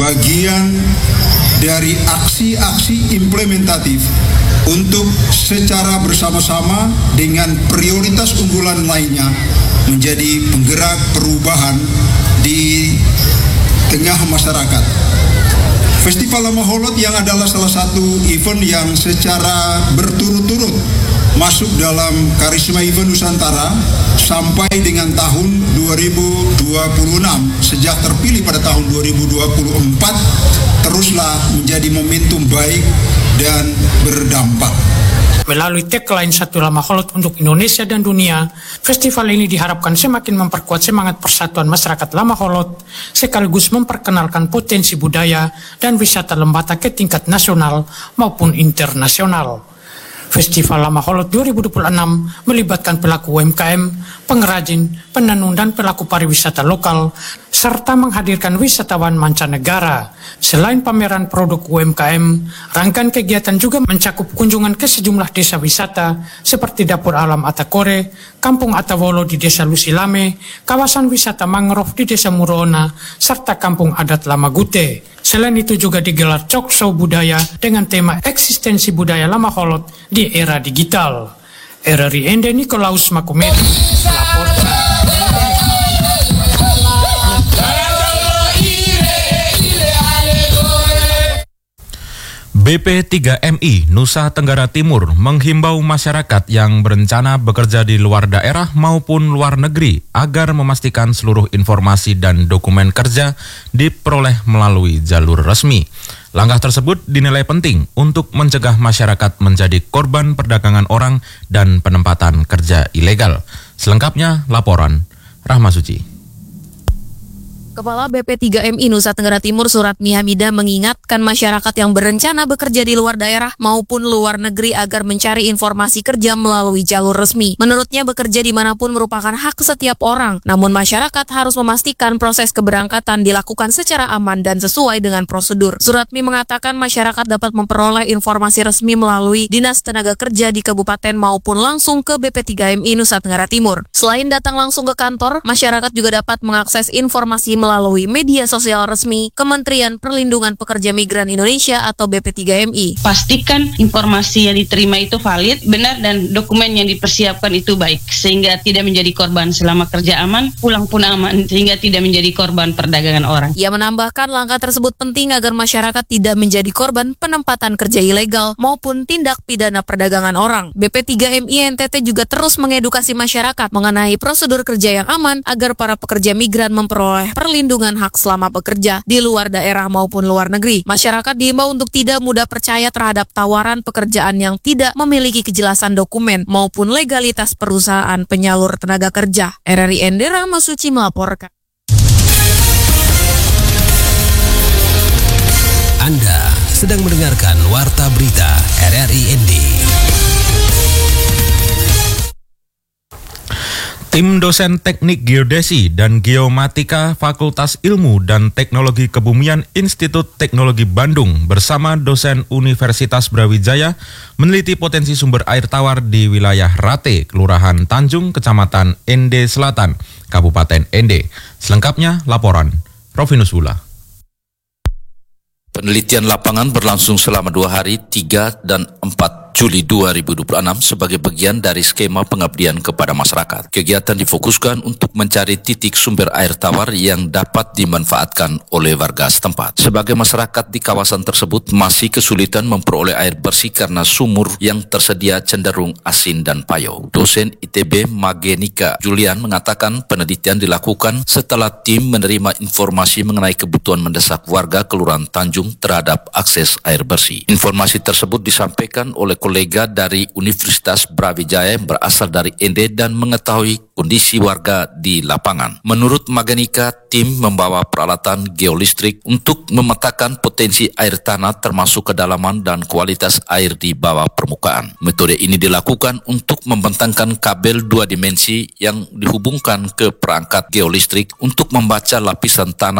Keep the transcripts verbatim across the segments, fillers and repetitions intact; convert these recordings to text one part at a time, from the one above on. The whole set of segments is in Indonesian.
bagian dari aksi-aksi implementatif untuk secara bersama-sama dengan prioritas unggulan lainnya menjadi penggerak perubahan di tengah masyarakat. Festival Lama Holot yang adalah salah satu event yang secara berturut-turut masuk dalam Karisma Event Nusantara sampai dengan tahun dua ribu dua puluh enam. Sejak terpilih pada tahun dua ribu dua puluh empat, teruslah menjadi momentum baik dan berdampak. Melalui tagline Satu Lama Holot untuk Indonesia dan Dunia, festival ini diharapkan semakin memperkuat semangat persatuan masyarakat Lama Holot, sekaligus memperkenalkan potensi budaya dan wisata Lembata ke tingkat nasional maupun internasional. Festival Lama Holot dua ribu dua puluh enam melibatkan pelaku U M K M, pengrajin, penenun, dan pelaku pariwisata lokal, serta menghadirkan wisatawan mancanegara. Selain pameran produk U M K M, rangkaian kegiatan juga mencakup kunjungan ke sejumlah desa wisata seperti Dapur Alam Atakore, Kampung Atawolo di Desa Lusilame, kawasan wisata mangrove di Desa Muroona, serta Kampung Adat Lamagute. Selain itu juga digelar talk show budaya dengan tema eksistensi budaya Lama Holot di era digital. R R I Ende Nikolaus Makumedi melaporkan. B P tiga M I Nusa Tenggara Timur menghimbau masyarakat yang berencana bekerja di luar daerah maupun luar negeri agar memastikan seluruh informasi dan dokumen kerja diperoleh melalui jalur resmi. Langkah tersebut dinilai penting untuk mencegah masyarakat menjadi korban perdagangan orang dan penempatan kerja ilegal. Selengkapnya laporan Rahma Suci. Kepala B P tiga M I Nusa Tenggara Timur Suratmi Hamidah mengingatkan masyarakat yang berencana bekerja di luar daerah maupun luar negeri agar mencari informasi kerja melalui jalur resmi. Menurutnya bekerja dimanapun merupakan hak setiap orang, namun masyarakat harus memastikan proses keberangkatan dilakukan secara aman dan sesuai dengan prosedur. Suratmi mengatakan masyarakat dapat memperoleh informasi resmi melalui Dinas Tenaga Kerja di kabupaten maupun langsung ke B P tiga M I Nusa Tenggara Timur. Selain datang langsung ke kantor, masyarakat juga dapat mengakses informasi melalui media sosial resmi Kementerian Perlindungan Pekerja Migran Indonesia atau B P tiga M I. Pastikan informasi yang diterima itu valid, benar, dan dokumen yang dipersiapkan itu baik, sehingga tidak menjadi korban. Selama kerja aman, pulang pun aman, sehingga tidak menjadi korban perdagangan orang. Ia menambahkan langkah tersebut penting agar masyarakat tidak menjadi korban penempatan kerja ilegal maupun tindak pidana perdagangan orang. B P tiga M I N T T juga terus mengedukasi masyarakat mengenai prosedur kerja yang aman agar para pekerja migran memperoleh perlindungan hak selama bekerja di luar daerah maupun luar negeri. Masyarakat diimbau untuk tidak mudah percaya terhadap tawaran pekerjaan yang tidak memiliki kejelasan dokumen maupun legalitas perusahaan penyalur tenaga kerja. R R I Ende Rahma Suci melaporkan. Anda sedang mendengarkan Warta Berita R R I N D. Tim dosen teknik geodesi dan geomatika Fakultas Ilmu dan Teknologi Kebumian Institut Teknologi Bandung bersama dosen Universitas Brawijaya meneliti potensi sumber air tawar di wilayah Rate, Kelurahan Tanjung, Kecamatan Ende Selatan, Kabupaten Ende. Selengkapnya laporan Rovinus Wula. Penelitian lapangan berlangsung selama dua hari, tiga dan empat Juli dua ribu dua puluh enam sebagai bagian dari skema pengabdian kepada masyarakat. Kegiatan difokuskan untuk mencari titik sumber air tawar yang dapat dimanfaatkan oleh warga setempat. Sebagai masyarakat di kawasan tersebut masih kesulitan memperoleh air bersih karena sumur yang tersedia cenderung asin dan payau. Dosen I T B Magenika Julian mengatakan penelitian dilakukan setelah tim menerima informasi mengenai kebutuhan mendesak warga Kelurahan Tanjung terhadap akses air bersih. Informasi tersebut disampaikan oleh kolega dari Universitas Brawijaya yang berasal dari Ende dan mengetahui kondisi warga di lapangan. Menurut Magenika, tim membawa peralatan geolistrik untuk memetakan potensi air tanah termasuk kedalaman dan kualitas air di bawah permukaan. Metode ini dilakukan untuk membentangkan kabel dua dimensi yang dihubungkan ke perangkat geolistrik untuk membaca lapisan tanah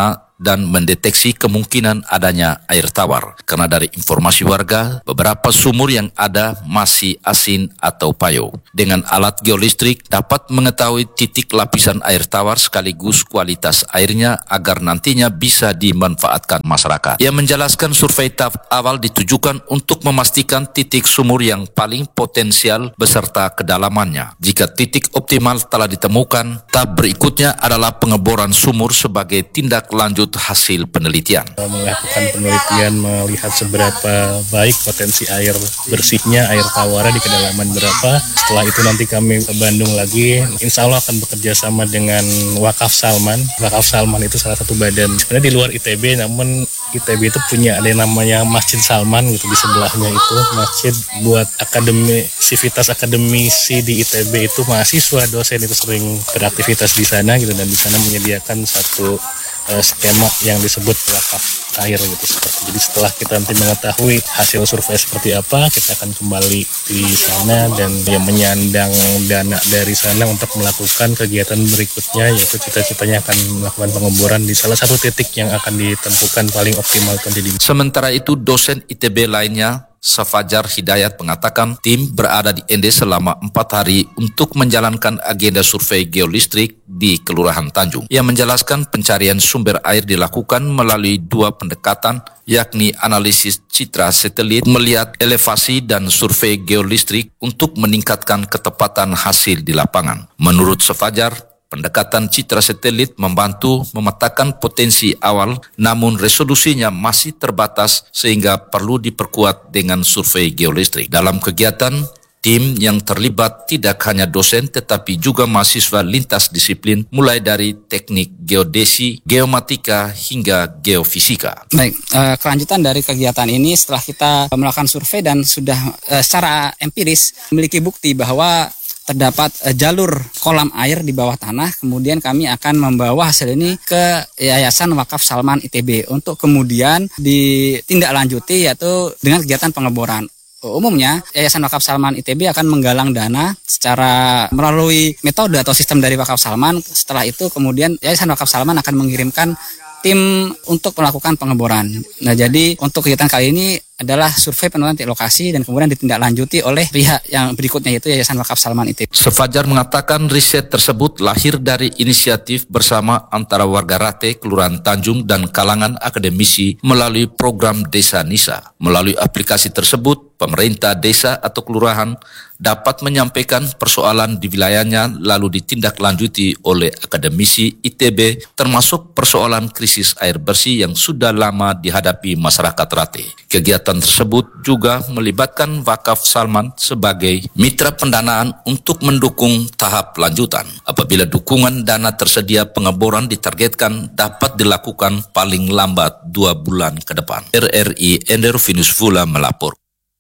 dan mendeteksi kemungkinan adanya air tawar. Karena dari informasi warga, beberapa sumur yang ada masih asin atau payo. Dengan alat geolistrik dapat mengetahui titik lapisan air tawar sekaligus kualitas airnya agar nantinya bisa dimanfaatkan masyarakat. Ia menjelaskan survei tahap awal ditujukan untuk memastikan titik sumur yang paling potensial beserta kedalamannya. Jika titik optimal telah ditemukan, tahap berikutnya adalah pengeboran sumur sebagai tindak lanjut hasil penelitian. Melakukan penelitian melihat seberapa baik potensi air bersihnya, air tawarnya di kedalaman berapa. Setelah itu nanti kami ke Bandung lagi, insya Allah akan bekerja sama dengan Wakaf Salman. Wakaf Salman itu salah satu badan sebenarnya di luar I T B, namun I T B itu punya ada yang namanya Masjid Salman gitu di sebelahnya itu masjid buat akademi, sivitas akademisi di I T B itu mahasiswa dosen itu sering beraktivitas di sana gitu, dan di sana menyediakan satu uh, skema yang disebut wakaf air gitu seperti. Jadi setelah kita nanti mengetahui hasil survei seperti apa, kita akan kembali di sana dan ya menyandang dana dari sana untuk melakukan kegiatan berikutnya, yaitu cita-citanya akan melakukan pengeboran di salah satu titik yang akan ditentukan paling optimal di. Sementara itu dosen I T B lainnya Safajar Hidayat mengatakan tim berada di Ende selama empat hari untuk menjalankan agenda survei geolistrik di Kelurahan Tanjung. Ia menjelaskan pencarian sumber air dilakukan melalui dua pendekatan, yakni analisis citra satelit melihat elevasi dan survei geolistrik untuk meningkatkan ketepatan hasil di lapangan. Menurut Safajar, pendekatan citra satelit membantu memetakan potensi awal, namun resolusinya masih terbatas sehingga perlu diperkuat dengan survei geolistrik. Dalam kegiatan, tim yang terlibat tidak hanya dosen tetapi juga mahasiswa lintas disiplin mulai dari teknik geodesi, geomatika hingga geofisika. Baik, eh, kelanjutan dari kegiatan ini setelah kita melakukan survei dan sudah eh, secara empiris memiliki bukti bahwa terdapat uh, jalur kolam air di bawah tanah, kemudian kami akan membawa hasil ini ke Yayasan Wakaf Salman I T B untuk kemudian ditindaklanjuti yaitu dengan kegiatan pengeboran. Umumnya Yayasan Wakaf Salman I T B akan menggalang dana secara melalui metode atau sistem dari Wakaf Salman. Setelah itu kemudian Yayasan Wakaf Salman akan mengirimkan tim untuk melakukan pengeboran. Nah, jadi untuk kegiatan kali ini adalah survei penelusuran titik lokasi dan kemudian ditindaklanjuti oleh pihak yang berikutnya yaitu Yayasan Wakaf Salman I T B. Safajar mengatakan riset tersebut lahir dari inisiatif bersama antara warga Rate, Kelurahan Tanjung dan kalangan akademisi melalui program Desa Nisa. Melalui aplikasi tersebut, pemerintah desa atau kelurahan dapat menyampaikan persoalan di wilayahnya lalu ditindaklanjuti oleh akademisi I T B termasuk persoalan krisis air bersih yang sudah lama dihadapi masyarakat Rate. Kegiatan tersebut juga melibatkan Wakaf Salman sebagai mitra pendanaan untuk mendukung tahap lanjutan. Apabila dukungan dana tersedia, pengeboran ditargetkan dapat dilakukan paling lambat dua bulan ke depan. R R I Ender Finus Vula melapor.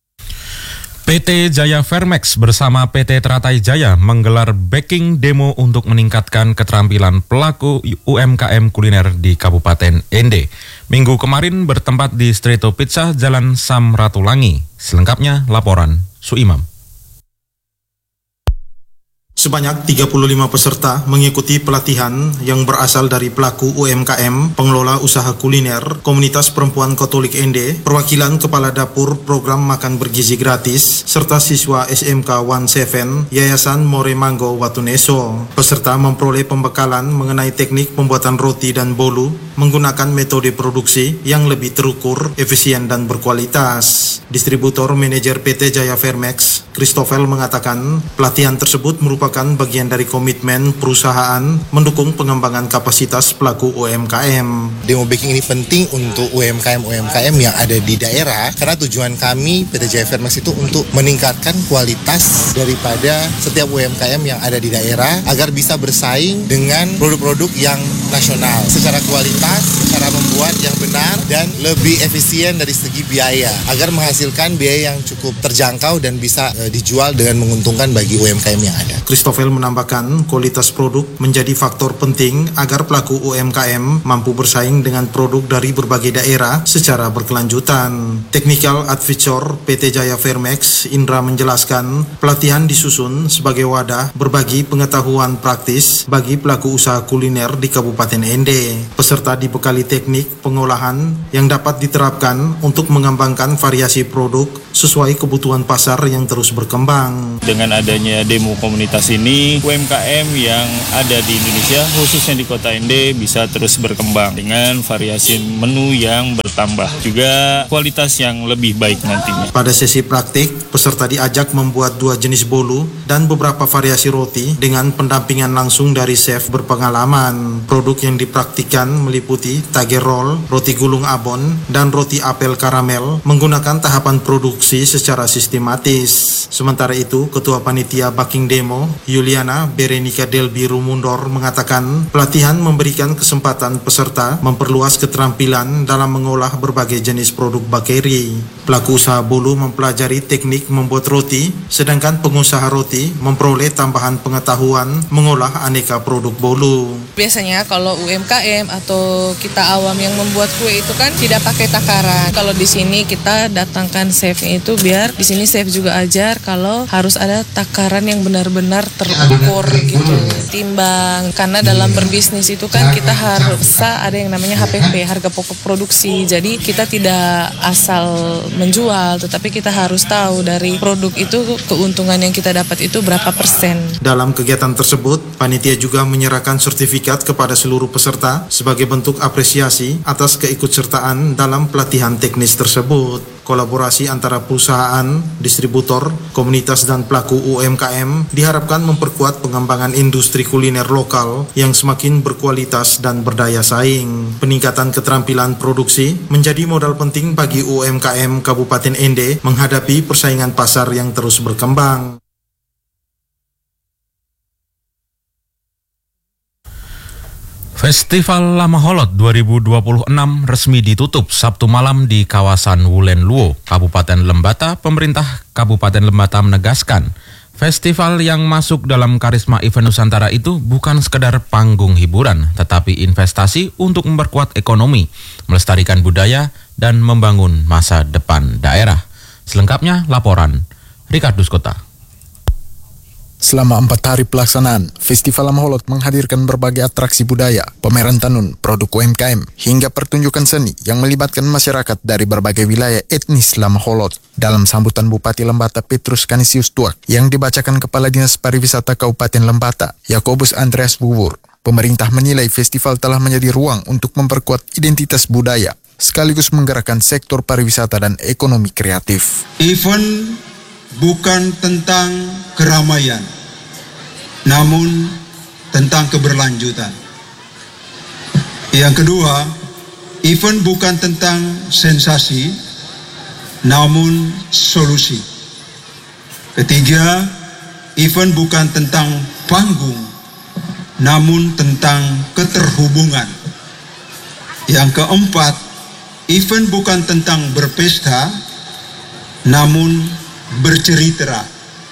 P T Jaya Vermex bersama P T Teratai Jaya menggelar backing demo untuk meningkatkan keterampilan pelaku U M K M kuliner di Kabupaten Ende. Minggu kemarin bertempat di Streto Pizza Jalan Samratulangi. Selengkapnya laporan Suimam. Sebanyak tiga puluh lima peserta mengikuti pelatihan yang berasal dari pelaku U M K M, pengelola usaha kuliner, komunitas perempuan Katolik Ende, perwakilan kepala dapur program makan bergizi gratis, serta siswa S M K tujuh, Yayasan More Manggo Watuneso. Peserta memperoleh pembekalan mengenai teknik pembuatan roti dan bolu menggunakan metode produksi yang lebih terukur, efisien dan berkualitas. Distributor manajer P T Jaya Vermex, Christopher mengatakan pelatihan tersebut merupakan bagian dari komitmen perusahaan mendukung pengembangan kapasitas pelaku U M K M. Demo baking ini penting untuk U M K M U M K M yang ada di daerah karena tujuan kami P T Jaya Vermex itu untuk meningkatkan kualitas daripada setiap U M K M yang ada di daerah agar bisa bersaing dengan produk-produk yang nasional secara kualitas, cara membuat yang benar dan lebih efisien dari segi biaya agar menghasilkan biaya yang cukup terjangkau dan bisa e, dijual dengan menguntungkan bagi U M K M yang ada. Christoffel menambahkan kualitas produk menjadi faktor penting agar pelaku U M K M mampu bersaing dengan produk dari berbagai daerah secara berkelanjutan. Technical Advisor P T Jaya Fairmax Indra menjelaskan pelatihan disusun sebagai wadah berbagi pengetahuan praktis bagi pelaku usaha kuliner di Kabupaten Ende. Peserta dibekali teknik pengolahan yang dapat diterapkan untuk mengembangkan variasi produk sesuai kebutuhan pasar yang terus berkembang. Dengan adanya demo komunitas ini, U M K M yang ada di Indonesia, khususnya di Kota Ende, bisa terus berkembang dengan variasi menu yang bertambah, juga kualitas yang lebih baik nantinya. Pada sesi praktik, peserta diajak membuat dua jenis bolu dan beberapa variasi roti dengan pendampingan langsung dari chef berpengalaman. Produk yang dipraktikkan meliputi tage roll, roti gulung abon, dan roti apel karamel menggunakan tahapan produksi secara sistematis. Sementara itu, Ketua Panitia Baking Demo, Yuliana Berenika Delbi Rumundor mengatakan pelatihan memberikan kesempatan peserta memperluas keterampilan dalam mengolah berbagai jenis produk bakeri. Pelaku usaha bolu mempelajari teknik membuat roti, sedangkan pengusaha roti memperoleh tambahan pengetahuan mengolah aneka produk bolu. Biasanya kalau U M K M atau kita awam yang membuat kue itu kan tidak pakai takaran. Kalau di sini kita datangkan chefnya itu biar di sini chef juga ajar kalau harus ada takaran yang benar-benar terukur gitu, timbang. Karena dalam berbisnis itu kan kita harus ada yang namanya H P P, harga pokok produksi. Jadi kita tidak asal menjual, tetapi kita harus tahu dari produk itu keuntungan yang kita dapat itu berapa persen. Dalam kegiatan tersebut, panitia juga menyerahkan sertifikat kepada seluruh peserta sebagai bentuk apresiasi atas keikutsertaan dalam pelatihan teknis tersebut. Kolaborasi antara perusahaan, distributor, komunitas dan pelaku U M K M diharapkan memperkuat pengembangan industri kuliner lokal yang semakin berkualitas dan berdaya saing. Peningkatan keterampilan produksi menjadi modal penting bagi U M K M Kabupaten Ende menghadapi persaingan pasar yang terus berkembang. Festival Lama Holot dua ribu dua puluh enam resmi ditutup Sabtu malam di kawasan Wulen Luo, Kabupaten Lembata. Pemerintah Kabupaten Lembata menegaskan, festival yang masuk dalam karisma event Nusantara itu bukan sekedar panggung hiburan, tetapi investasi untuk memperkuat ekonomi, melestarikan budaya, dan membangun masa depan daerah. Selengkapnya laporan Rikardus Kota. Selama empat hari pelaksanaan, Festival Lama Holot menghadirkan berbagai atraksi budaya, pameran tenun, produk U M K M, hingga pertunjukan seni yang melibatkan masyarakat dari berbagai wilayah etnis Lama Holot. Dalam sambutan Bupati Lembata Petrus Kanisius Tuak yang dibacakan Kepala Dinas Pariwisata Kabupaten Lembata, Yakobus Andreas Bubur, pemerintah menilai festival telah menjadi ruang untuk memperkuat identitas budaya, sekaligus menggerakkan sektor pariwisata dan ekonomi kreatif. Event bukan tentang keramaian, namun tentang keberlanjutan. Yang kedua, event bukan tentang sensasi, namun solusi. Ketiga, event bukan tentang panggung, namun tentang keterhubungan. Yang keempat, event bukan tentang berpesta, namun bercerita.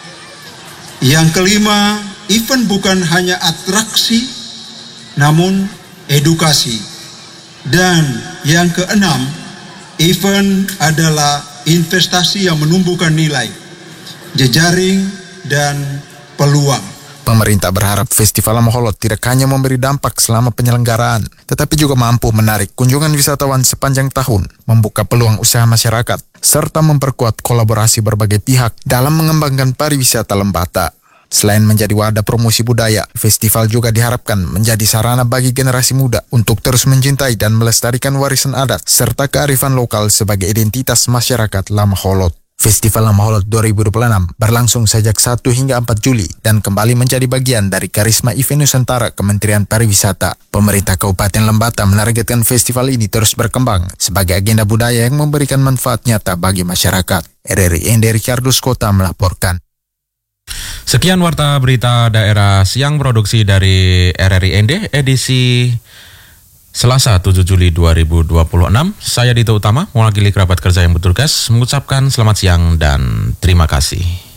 Yang kelima, event bukan hanya atraksi, namun edukasi. Dan yang keenam, event adalah investasi yang menumbuhkan nilai, jejaring, dan peluang. Pemerintah berharap Festival Lama Holot tidak hanya memberi dampak selama penyelenggaraan, tetapi juga mampu menarik kunjungan wisatawan sepanjang tahun, membuka peluang usaha masyarakat, serta memperkuat kolaborasi berbagai pihak dalam mengembangkan pariwisata Lembata. Selain menjadi wadah promosi budaya, festival juga diharapkan menjadi sarana bagi generasi muda untuk terus mencintai dan melestarikan warisan adat serta kearifan lokal sebagai identitas masyarakat Lama Holot. Festival Lama Holot dua ribu dua puluh enam berlangsung sejak satu hingga empat Juli dan kembali menjadi bagian dari karisma event Nusantara Kementerian Pariwisata. Pemerintah Kabupaten Lembata menargetkan festival ini terus berkembang sebagai agenda budaya yang memberikan manfaat nyata bagi masyarakat. R R I Ende Rikardus Kota melaporkan. Sekian warta berita daerah siang produksi dari R R I Ende edisi Selasa tujuh Juli dua ribu dua puluh enam, saya Dito Utama, mewakili kerabat kerja yang bertugas, mengucapkan selamat siang dan terima kasih.